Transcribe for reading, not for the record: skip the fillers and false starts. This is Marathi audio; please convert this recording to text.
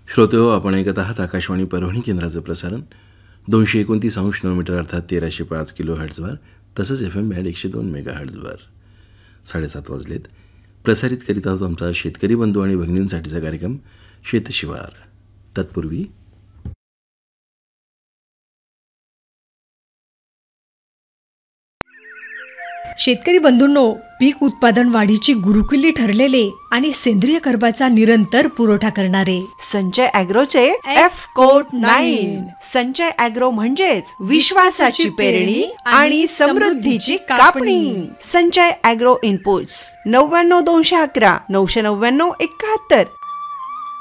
श्रोतेहो, आपण ऐकत आहात आकाशवाणी परभणी केंद्राचं प्रसारण 229 अर्थात 1305 किलो हर्ट्झवर, तसंच FM बँड 102 मेगा हर्ट्झवर. 7:30 वाजलेत. प्रसारित करीत आहोत आमचा शेतकरी बंधू आणि भगिनींसाठीचा कार्यक्रम शेतशिवार. तत्पूर्वी शेतकरी बंधूंनो, पीक उत्पादन वाढीची गुरुकिल्ली ठरलेले आणि सेंद्रिय कर्बाचा निरंतर पुरवठा करणारे संजय ॲग्रोचे F-Code-9. संजय ॲग्रो म्हणजेच विश्वासाची पेरणी आणि समृद्धीची कापणी. Sanjay agro inputs 99 211 999 71.